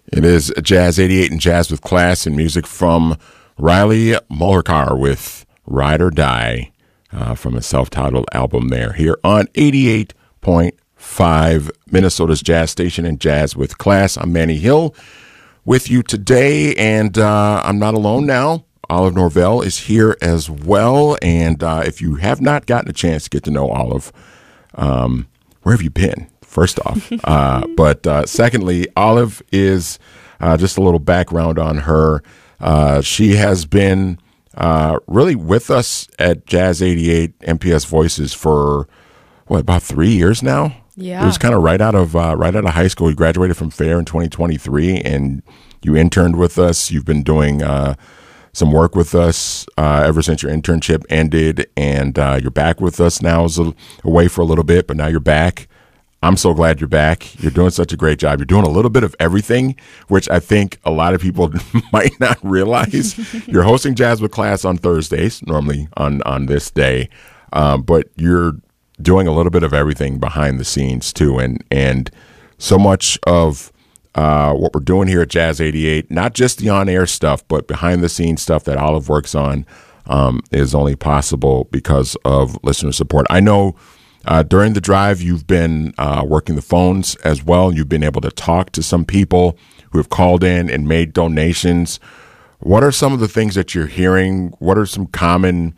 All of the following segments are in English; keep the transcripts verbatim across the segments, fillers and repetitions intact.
It is Jazz eighty-eight and Jazz with Class, and music from Riley Mullercar with Ride or Die uh, from a self-titled album there here on eighty-eight point five, Minnesota's Jazz Station and Jazz with Class. I'm Manny Hill with you today, and uh, I'm not alone now. Olive Norvell is here as well, and uh, if you have not gotten a chance to get to know Olive, um, where have you been? First off, uh, but uh, secondly, Olive is uh, just a little background on her. Uh, she has been uh, really with us at Jazz eighty-eight M P S Voices for what, about three years now. Yeah, it was kind of right out of uh, right out of high school. You graduated from FAIR in twenty twenty-three, and you interned with us. You've been doing uh, some work with us uh, ever since your internship ended, and uh, you're back with us now. Is away for a little bit, but now you're back. I'm so glad you're back. You're doing such a great job. You're doing a little bit of everything, which I think a lot of people might not realize. You're hosting Jazz with Class on Thursdays, normally on, on this day, um, but you're doing a little bit of everything behind the scenes too. And, and so much of uh, what we're doing here at Jazz eighty-eight, not just the on-air stuff, but behind the scenes stuff that Olive works on um, is only possible because of listener support. I know Uh, during the drive, you've been uh, working the phones as well. You've been able to talk to some people who have called in and made donations. What are some of the things that you're hearing? What are some common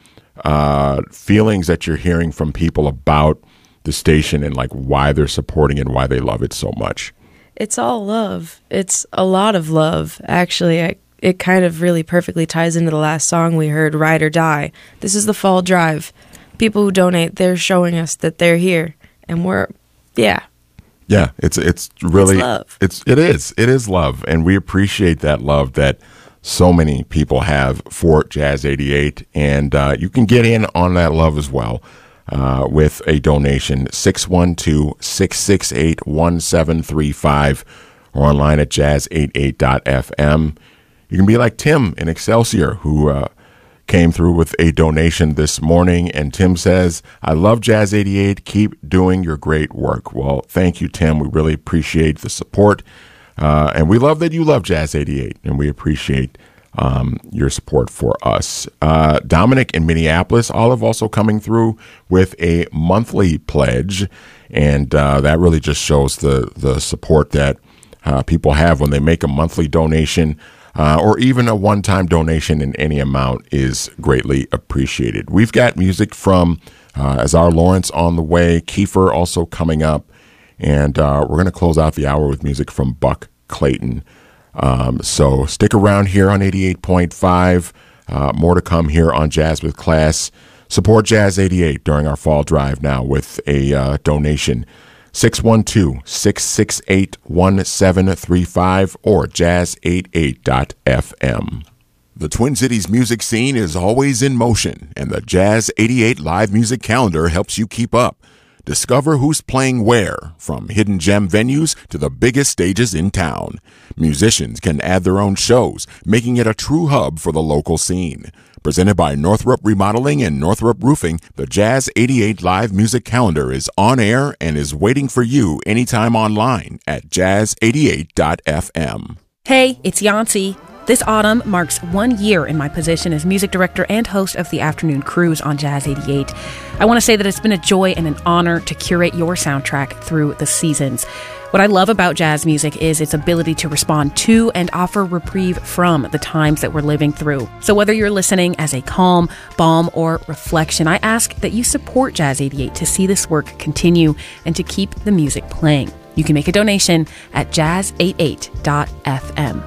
uh, feelings that you're hearing from people about the station and like why they're supporting it and why they love it so much? It's all love. It's a lot of love, actually. I, it kind of really perfectly ties into the last song we heard, Ride or Die. This is the fall drive. People who donate, they're showing us that they're here, and we're, yeah. Yeah, it's it's really, it's love. It's, it is. It is love, and we appreciate that love that so many people have for Jazz eighty-eight, and uh, you can get in on that love as well uh, with a donation, six one two, six six eight, one seven three five, or online at jazz eighty-eight dot f m. You can be like Tim in Excelsior, who uh, came through with a donation this morning, and Tim says, I love Jazz eighty-eight. Keep doing your great work. Well, thank you, Tim. We really appreciate the support, uh, and we love that you love Jazz eighty-eight, and we appreciate um, your support for us. Uh, Dominic in Minneapolis, Olive also coming through with a monthly pledge, and uh, that really just shows the, the support that uh, people have when they make a monthly donation. Uh, or even a one-time donation in any amount is greatly appreciated. We've got music from uh, Azar Lawrence on the way, Kiefer also coming up, and uh, we're going to close out the hour with music from Buck Clayton. Um, so stick around here on eighty-eight point five. Uh, more to come here on Jazz with Class. Support Jazz eighty-eight during our fall drive now with a uh, donation. six one two, six six eight, one seven three five or jazz eighty-eight dot f m. The Twin Cities music scene is always in motion, and the Jazz eighty-eight live music calendar helps you keep up. Discover who's playing where, from hidden gem venues to the biggest stages in town. Musicians can add their own shows, making it a true hub for the local scene. Presented by Northrop Remodeling and Northrop Roofing, the Jazz eighty-eight live music calendar is on air and is waiting for you anytime online at jazz eighty-eight dot f m. Hey, it's Yancy. This autumn marks one year in my position as music director and host of the afternoon cruise on Jazz eighty-eight. I want to say that it's been a joy and an honor to curate your soundtrack through the seasons. What I love about jazz music is its ability to respond to and offer reprieve from the times that we're living through. So whether you're listening as a calm, balm, or reflection, I ask that you support Jazz eighty-eight to see this work continue and to keep the music playing. You can make a donation at jazz eighty-eight dot f m.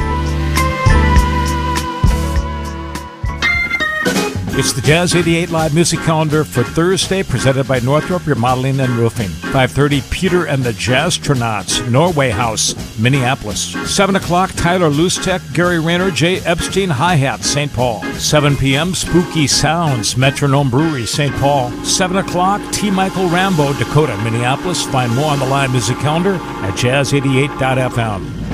It's the Jazz eighty-eight Live Music Calendar for Thursday, presented by Northrop Remodeling and Roofing. five thirty, Peter and the Jazztronauts, Norway House, Minneapolis. seven o'clock, Tyler Lustek, Gary Rayner, Jay Epstein, Hi-Hat, Saint Paul. seven p.m., Spooky Sounds, Metronome Brewery, Saint Paul. seven o'clock, T. Michael Rambo, Dakota, Minneapolis. Find more on the Live Music Calendar at jazz eighty-eight dot f m.